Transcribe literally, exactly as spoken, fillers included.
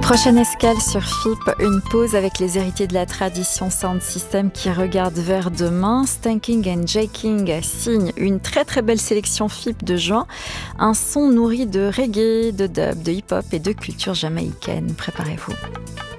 Prochaine escale sur F I P, une pause avec les héritiers de la tradition Sound System qui regardent vers demain. Stanking and Jaking signe une très très belle sélection F I P de juin. Un son nourri de reggae, de dub, de hip-hop et de culture jamaïcaine. Préparez-vous.